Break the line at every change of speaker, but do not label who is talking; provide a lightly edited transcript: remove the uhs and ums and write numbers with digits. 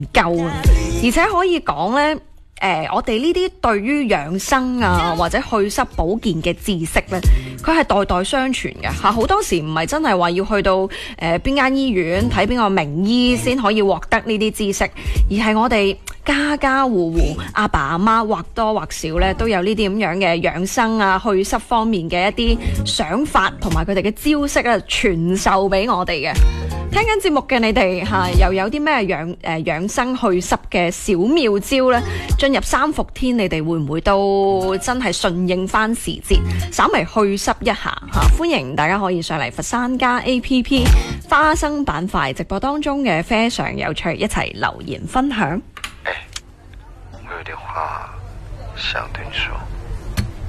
究啊，而且可以講呢，我哋呢啲對於養生啊或者去濕保健嘅知識呢，佢係代代相傳嘅嚇。好多時唔係真係話要去到邊間醫院睇邊個名醫先可以獲得呢啲知識，而係我哋家家戶戶阿爸阿媽或多或少咧都有呢啲咁樣嘅養生啊去濕方面嘅一啲想法同埋佢哋嘅招式啊傳授俾我哋嘅。聽緊節目嘅你哋又有啲咩養生去濕嘅小妙招呢？進入三伏天，你哋會唔會都真係順應翻時節，稍微去濕一下歡迎大家可以上嚟佛山家 APP 花生板塊直播當中嘅非常有趣，一齊留言分享。
我有點話想對你說。